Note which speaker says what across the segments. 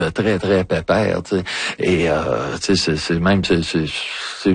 Speaker 1: très, très pépère, tu sais. Et, tu sais, c'est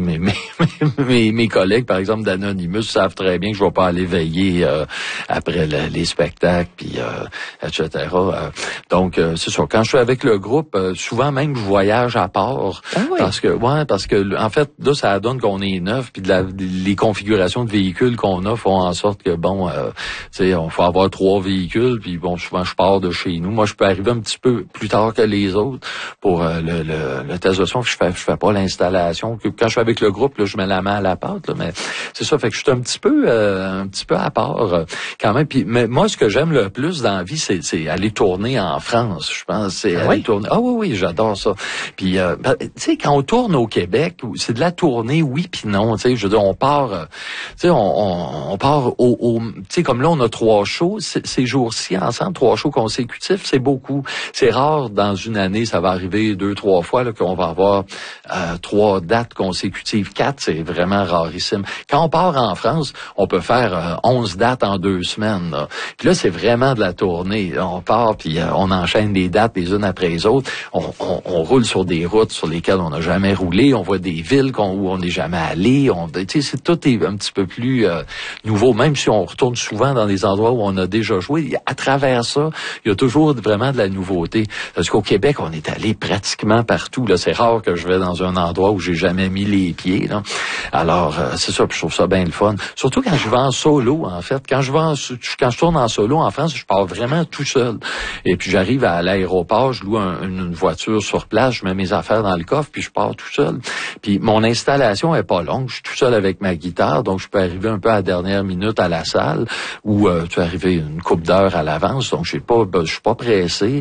Speaker 1: mes collègues, par exemple, d'Anonymous, savent très bien que je vais pas aller veiller, après les spectacles, puis, etc. Donc, c'est ça. Quand je suis avec le groupe, souvent même, je voyage à part.
Speaker 2: Ah oui.
Speaker 1: Parce que, en fait, là, ça donne qu'on est neuf, puis les configurations de véhicules qu'on a font en sorte que, bon, tu sais, on faut avoir 3 véhicules, puis bon, souvent, je pars de chez nous. Moi, je peux arriver un petit peu plus tard que les autres pour le test de son. Je fais pas l'installation. Quand je suis avec le groupe, là, je mets la main à la pâte, là, mais c'est ça. Fait que je suis un petit peu à part quand même. Puis, mais moi, ce que j'aime le plus dans la vie, c'est aller tourner en France. Je pense, c'est aller tourner. Ah oui, j'adore ça. Puis, tu sais, quand on tourne au Québec, c'est de la tournée, oui, puis non. Tu sais, je veux dire, on part, tu sais, on part tu sais, comme là, on a 3 shows ces jours-ci ensemble, 3 shows consécutifs, c'est beaucoup. C'est rare dans une année, ça va arriver 2-3 fois là qu'on va avoir 3 dates consécutives. 4, c'est vraiment rarissime. Quand on part en France, on peut faire 11 dates en 2 semaines. Là. Puis là, c'est vraiment de la tournée. On part, puis on enchaîne les dates les unes après les autres. On roule sur des routes sur lesquelles on n'a jamais roulé. On voit des villes où on n'est jamais allé. Tu sais, tout est un petit peu plus nouveau. Même si on retourne souvent dans des endroits où on a déjà joué, à travers ça, il y a toujours vraiment de la nouveauté. Parce qu'au Québec, on est allé pratiquement partout. Là, c'est rare que je vais dans un endroit où j'ai jamais mis les pieds. Là. Alors, c'est ça, puis je trouve ça bien le fun. Surtout quand je vais en solo, en fait. Quand je tourne en solo en France, je pars vraiment tout seul. Et puis j'arrive à l'aéroport, je loue une voiture sur place, je mets mes affaires dans le coffre, puis je pars tout seul. Puis mon installation est pas longue, je suis tout seul avec ma guitare, donc je peux arriver un peu à la dernière minute à la salle, ou tu peux arriver une couple d'heures à l'avance, donc je suis pas pressé.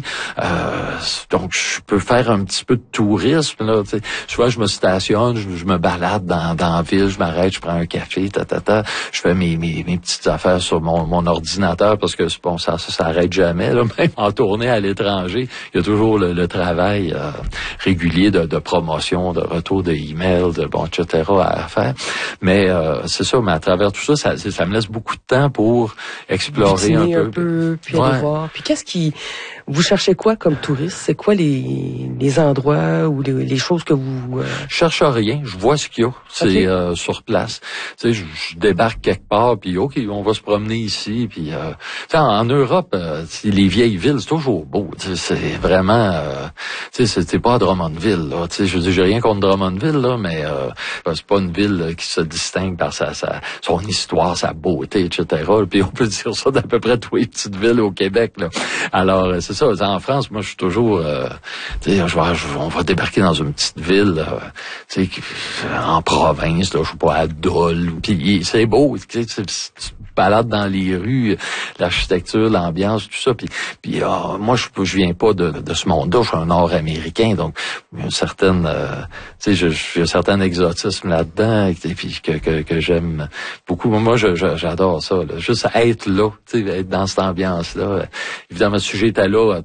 Speaker 1: Donc je peux faire un petit peu de tourisme là, tu sais. Souvent je me stationne, je me balade dans la ville, je m'arrête, je prends un café, je fais mes petites affaires sur mon ordinateur parce que bon ça s'arrête jamais là, même en tournée à l'étranger, il y a toujours le travail régulier de promotion, de retour de email, etc. à faire. Mais c'est ça, mais à travers tout ça, ça me laisse beaucoup de temps pour explorer un peu.
Speaker 2: Puis aller voir. Puis vous cherchez quoi comme touriste? C'est quoi les endroits ou les choses que vous...
Speaker 1: Je cherche rien, je vois ce qu'il y a. C'est sur place. Tu sais, je débarque quelque part, puis OK, on va se promener ici. Puis en Europe, les vieilles villes, c'est toujours beau. C'est vraiment... tu sais, c'est pas à Drummondville. Là. Tu sais, je veux dire, j'ai rien contre Drummondville, là, mais c'est pas une ville qui se distingue par son histoire, sa beauté, etc. Puis on peut dire ça d'à peu près toutes les petites villes au Québec. Là. Alors, c'est ça. En France, moi, je suis toujours... tu sais, on va débarquer dans une petite ville, tu sais, en province, là, je sais pas, à Dole. Puis c'est beau, tu sais, tu balades dans les rues, l'architecture, l'ambiance, tout ça. Puis moi, je viens pas de ce monde-là. Je suis un Nord-Américain, donc il y a une certaine, tu sais, j'ai un certain exotisme là-dedans, et puis que j'aime beaucoup. Moi, j'adore ça. Là. Juste être là, tu sais, être dans cette ambiance-là. Évidemment, si j'étais là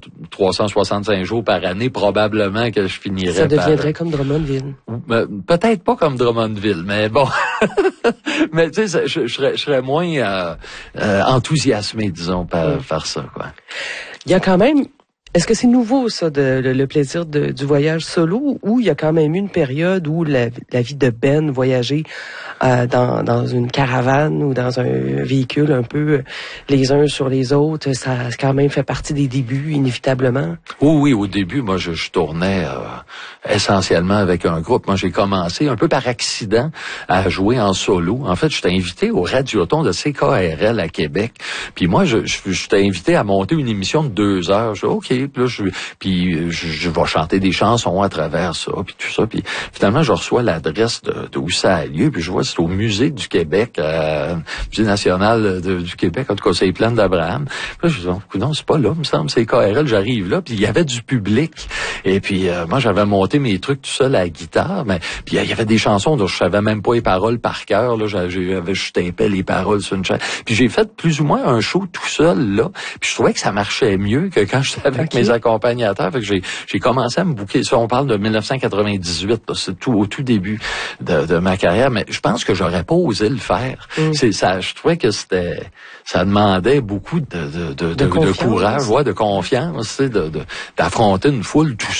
Speaker 1: 365 jours par année, probablement que je finirais
Speaker 2: ça deviendrait comme Drummondville.
Speaker 1: Peut-être pas comme Drummondville, mais bon. Mais tu sais, je serais moins enthousiasmé, disons, par ça, quoi.
Speaker 2: Il y a quand même... Est-ce que c'est nouveau, ça, le plaisir du voyage solo, ou il y a quand même eu une période où la vie de Ben, voyager dans une caravane ou dans un véhicule un peu les uns sur les autres, ça a quand même fait partie des débuts, inévitablement?
Speaker 1: Oui, au début, moi, je tournais essentiellement avec un groupe. Moi, j'ai commencé un peu par accident à jouer en solo. En fait, j'étais invité au Radioton de CKRL à Québec. Puis moi, j'étais invité à monter une émission de 2 heures. Je dis, OK. Puis je vais chanter des chansons à travers ça, puis tout ça. Puis finalement, je reçois l'adresse d'où ça a lieu, puis je vois c'est au Musée du Québec, Musée national du Québec, en tout cas, c'est les Plaines d'Abraham. Puis là, je dis, oh, non, c'est pas là, me semble, c'est KRL, j'arrive là, puis il y avait du public. Et puis moi, j'avais monté mes trucs tout seul à la guitare, mais puis il y avait des chansons dont je savais même pas les paroles par cœur, là, je tapais les paroles sur une chaîne. Puis j'ai fait plus ou moins un show tout seul, là, puis je trouvais que ça marchait mieux que quand j'étais avec mes accompagnateurs. Fait que j'ai commencé à me booker. Ça, on parle de 1998. Là, c'est au tout début de ma carrière. Mais je pense que j'aurais pas osé le faire. Je trouvais que ça demandait beaucoup de courage, de confiance, d'affronter une foule tout